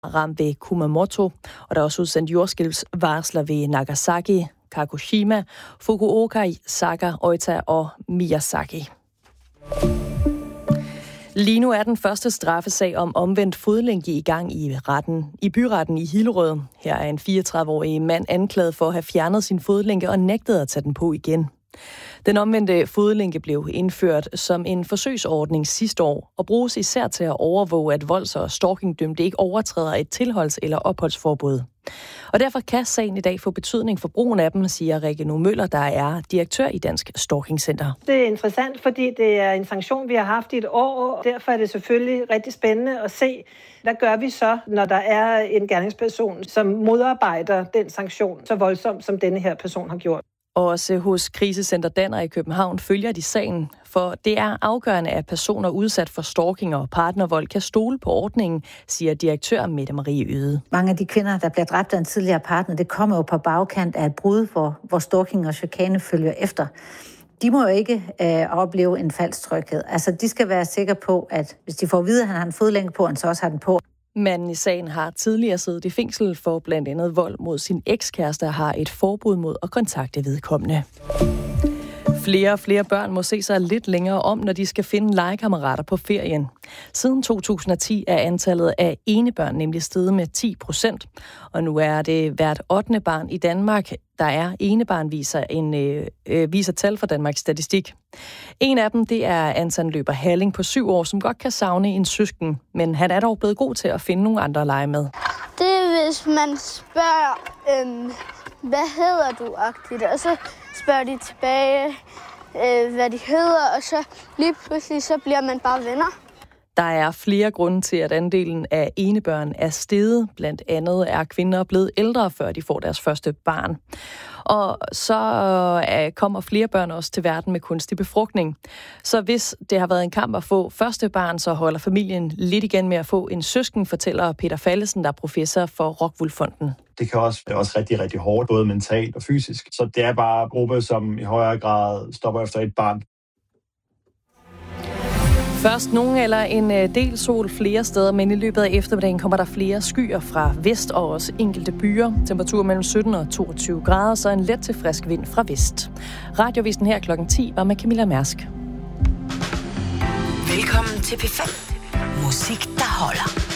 ramt ved Kumamoto, og der er også udsendt jordskælvsvarsler ved Nagasaki, Kagoshima, Fukuoka, Saga, Oita og Miyazaki. Lige nu er den første straffesag om omvendt fodlænke i gang i byretten i Hillerød. Her er en 34-årig mand anklaget for at have fjernet sin fodlænke og nægtet at tage den på igen. Den omvendte fodlænke blev indført som en forsøgsordning sidste år og bruges især til at overvåge, at volds- og stalkingdømte ikke overtræder et tilholds- eller opholdsforbud. Og derfor kan sagen i dag få betydning for brugen af dem, siger Rikke Nu Møller, der er direktør i Dansk Stalking Center. Det er interessant, fordi det er en sanktion, vi har haft i et år. Derfor er det selvfølgelig rigtig spændende at se, hvad gør vi så, når der er en gerningsperson, som modarbejder den sanktion så voldsomt, som denne her person har gjort. Og også hos Krisecenter Danner i København følger de sagen, for det er afgørende, at personer udsat for stalking og partnervold kan stole på ordningen, siger direktør Mette Marie Yde. Mange af de kvinder, der bliver dræbt af en tidligere partner, det kommer jo på bagkant af et brud, hvor stalking og chikane følger efter. De må jo ikke opleve en falsk tryghed. Altså, de skal være sikre på, at hvis de får at vide, at han har en fodlænke på, han så også har den på. Manden i sagen har tidligere siddet i fængsel for blandt andet vold mod sin ekskæreste og har et forbud mod at kontakte vedkommende. Flere og flere børn må se sig lidt længere om, når de skal finde legekammerater på ferien. Siden 2010 er antallet af enebørn nemlig steget med 10%, og nu er det hvert 8. barn i Danmark, der er enebarn, viser tal fra Danmarks Statistik. En af dem, det er Anton Løber Halling på 7 år, som godt kan savne en søsken, men han er dog blevet god til at finde nogle andre at lege med. Det er, hvis man spørger, hvad hedder du-agtigt, og så spørger de tilbage, hvad de hedder, og så lige pludselig så bliver man bare venner. Der er flere grunde til, at andelen af enebørn er steget. Blandt andet er kvinder blevet ældre, før de får deres første barn. Og så kommer flere børn også til verden med kunstig befrugtning. Så hvis det har været en kamp at få første barn, så holder familien lidt igen med at få en søsken, fortæller Peter Fallesen, der er professor for Rockwool Fonden. Det kan også være rigtig, rigtig hårdt, både mentalt og fysisk. Så det er bare en gruppe, som i højere grad stopper efter et barn. Først nogen eller en del sol flere steder, men i løbet af eftermiddagen kommer der flere skyer fra vest og også enkelte byer. Temperatur mellem 17 og 22 grader, så en let til frisk vind fra vest. Radiovisen her klokken 10 var med Camilla Mærsk. Velkommen til P5. Musik, der holder.